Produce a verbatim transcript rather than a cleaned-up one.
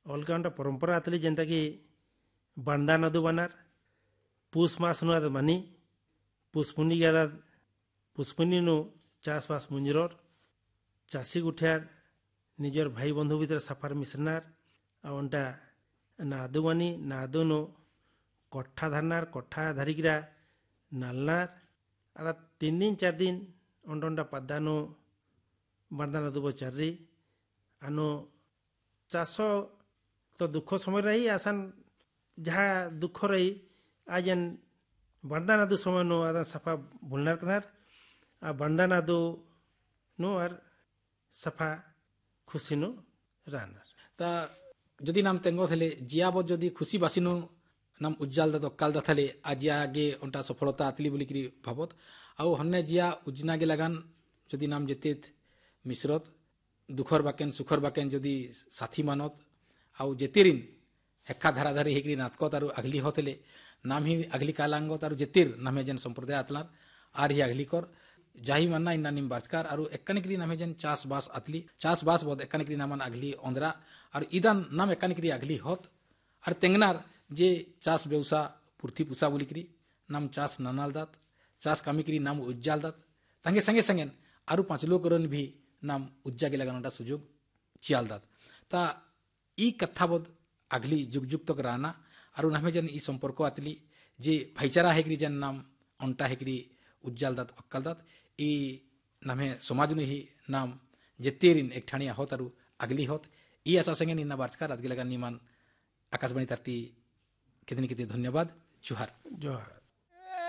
अलगा गोटे परंपरा आतली जेनटा कि बांदा नदु बनार पुष मास नु आद मानी पुष्पुनी आदा पुष्पुनी नु चाष बास मुंजर चाषी गुठियार निजर भाई बंधु भीतर साफार मिश्रनार आंटा नादु मानी नादु नु कट्ठा धरनार कट्ठा धरिकिरा नालनार आदा तीन दिन चार दिन अंडा पदानु बांदा नदु बचारी आनो चाष तो दुख समय रही आसान जहाँ दुख रही आज बांदा नादु समय नो आदा सफा भूलनार कनार आ बांदा नादु नो आर सफा खुशी नो रानार ता जदि नाम तेंगो थले जियाबो जदि खुशी बासिनो नाम उज्जाल दा अक्काल दा थले आजिया आगे ओंटा सफलता आतली बोली करी भाबत आउ हन्ने जिया उजना गे लगान जदि नाम जेतेत मिश्रत दुखर बाकेन सुखर बाकेन जदि साथी मानत आउ जेतिरिन हेक्का धारा धारी हेकरी नातको तारु अगली होतले नाम ही अगली कालांगो तारु जेतिर नामे जन संप्रदाय आतलार आर ही अगली कर जाही मानना इन्ना निम बारचकार आरु एक्कानिकरी नामे जन चास बास आतली चास बास बोध एक्कानिकरी नामान अगली ओंदरा और इदान नाम एक्कानिकरी अगली होत और तेंगनार जे चास बेउसा पुर्थी पुसा बोलिकरी नाम चास नानाल दात चास कामिकरी नाम उज्जाल दात तंगे संगे संगे आरु पांच लोग करन भी नाम उज्जा के लगाना सुजोग चियाल दात ता ई कथा बोध अगली जुग जुग तक राना आरु नामे जन ई संपर्क आतली जे भाईचारा हेकरी जन नाम अंटा हेकरी उज्जाल दात अक्काल दात ई नामे समाज नु ही नाम जेतेरिन एक ठाणिया होत आरु अगली होत ई आशा संगे निन्ना बारचकार अदगे लगा निमान आकाशवाणी तरती कितनी कितनी धन्यवाद जोहार जोहार।